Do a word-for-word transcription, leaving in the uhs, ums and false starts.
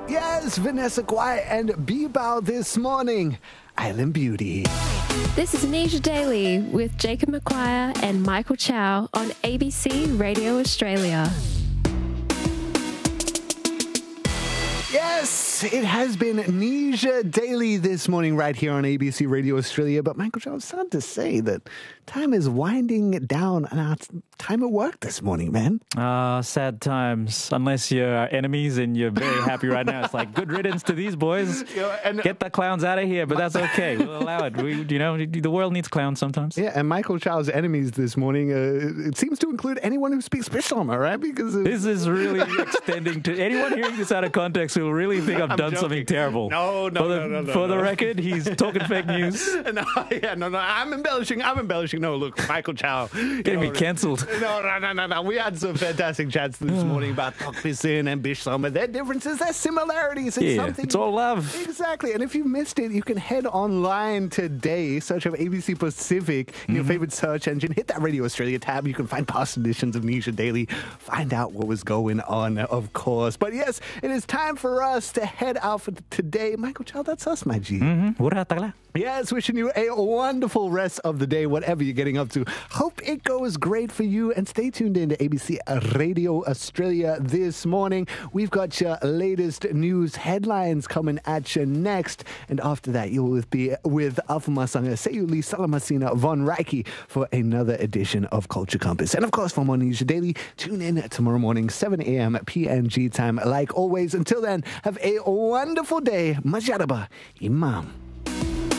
Yes, Vanessa Kwai and Bebow this morning. Island Beauty. This is Nisha Daily with Jacob McQuire and Michael Chow on A B C Radio Australia. Yes, it has been Nisha Daily this morning right here on A B C Radio Australia. But Michael Chow, it's sad to say that time is winding down on our time at work this morning, man. Ah, uh, sad times. Unless you're enemies and you're very happy right now. It's like, good riddance to these boys. You know, and, Get the clowns out of here, but that's okay. We'll allow it. We, you know, the world needs clowns sometimes. Yeah, and Michael Chow's enemies this morning, uh, it seems to include anyone who speaks Bishlama, right? Because of... This is really extending to... Anyone hearing this out of context will really think I've I'm done joking. something terrible. No, no, for the, no, no, no. For no. the record, he's talking fake news. no, yeah, no, no, I'm embellishing. I'm embellishing. No, look, Michael Chow. Getting me cancelled. No, no, no, no, no. We had some fantastic chats this morning about Tokpisin and Bishlama. Their differences, their similarities. It's yeah, something. It's all love. Exactly. And if you missed it, you can head online today, search up A B C Pacific in mm-hmm. your favorite search engine. Hit that Radio Australia tab. You can find past editions of Nisha Daily. Find out what was going on, of course. But yes, it is time for us to head out for today. Michael Chow, that's us, my G. Mm-hmm. Yes, wishing you a wonderful rest of the day, whatever you're getting up to. Hope it goes great for you, and stay tuned in to A B C Radio Australia this morning. We've got your latest news headlines coming at you next, and after that, you'll be with Afumasanga Sayuli Salamasina Von Reiki for another edition of Culture Compass. And of course, for more Nisha Daily, tune in tomorrow morning, seven a.m. P N G time. Like always, until then, have a wonderful day. Majaraba Imam.